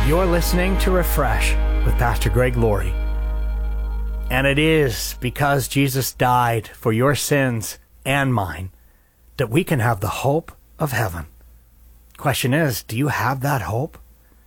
You're listening to Refresh with Pastor Greg Laurie. And it is because Jesus died for your sins and mine that we can have the hope of heaven. Question is, do you have that hope?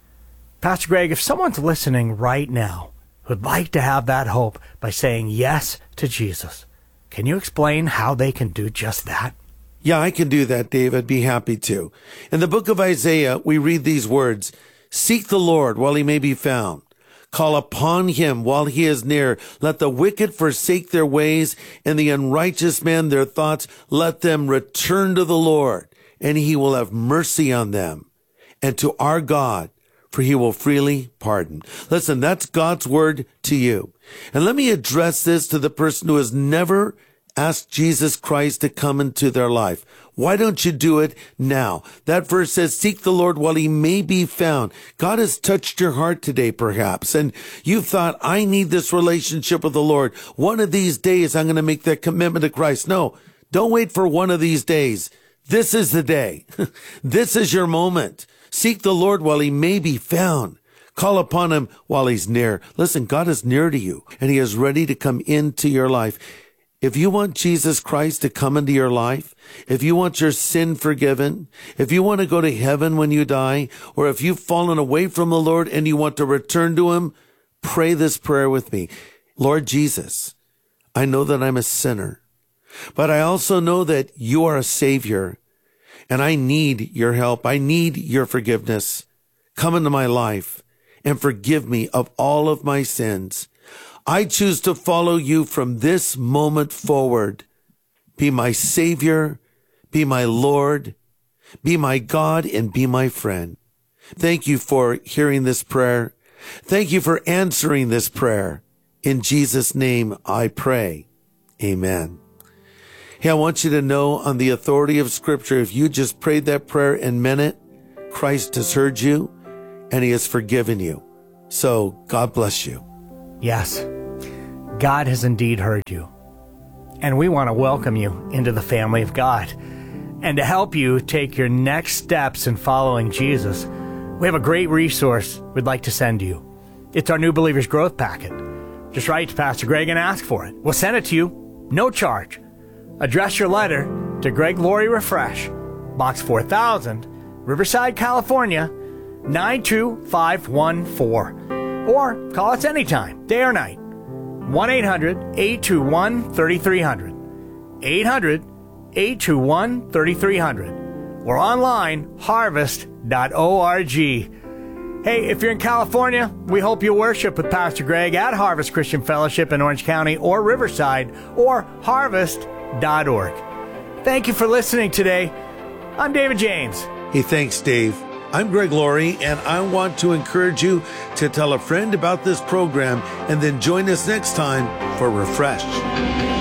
Pastor Greg, if someone's listening right now who'd like to have that hope by saying yes to Jesus, can you explain how they can do just that? Yeah, I can do that, Dave. I'd be happy to. In the book of Isaiah, we read these words, "Seek the Lord while he may be found. Call upon him while he is near. Let the wicked forsake their ways, and the unrighteous men their thoughts. Let them return to the Lord, and he will have mercy on them. And to our God, for he will freely pardon." Listen, that's God's word to you. And let me address this to the person who has never asked Jesus Christ to come into their life. Why don't you do it now? That verse says, seek the Lord while he may be found. God has touched your heart today, perhaps, and you've thought, I need this relationship with the Lord. One of these days, I'm going to make that commitment to Christ. No, don't wait for one of these days. This is the day. This is your moment. Seek the Lord while he may be found. Call upon him while he's near. Listen, God is near to you, and he is ready to come into your life. If you want Jesus Christ to come into your life, if you want your sin forgiven, if you want to go to heaven when you die, or if you've fallen away from the Lord and you want to return to him, pray this prayer with me. Lord Jesus, I know that I'm a sinner, but I also know that you are a Savior, and I need your help. I need your forgiveness. Come into my life and forgive me of all of my sins. I choose to follow you from this moment forward. Be my Savior, be my Lord, be my God, and be my friend. Thank you for hearing this prayer. Thank you for answering this prayer. In Jesus' name I pray. Amen. Hey, I want you to know, on the authority of Scripture, if you just prayed that prayer and meant it, Christ has heard you and he has forgiven you. So God bless you. Yes, God has indeed heard you. And we want to welcome you into the family of God. And to help you take your next steps in following Jesus, we have a great resource we'd like to send you. It's our New Believers Growth Packet. Just write to Pastor Greg and ask for it. We'll send it to you, no charge. Address your letter to Greg Laurie Refresh, Box 4000, Riverside, California, 92514. Or call us anytime, day or night. 1-800-821-3300. 800-821-3300. Or online, harvest.org. Hey, if you're in California, we hope you worship with Pastor Greg at Harvest Christian Fellowship in Orange County or Riverside or harvest.org. Thank you for listening today. I'm David James. Hey, thanks, Dave. I'm Greg Laurie, and I want to encourage you to tell a friend about this program and then join us next time for Refresh.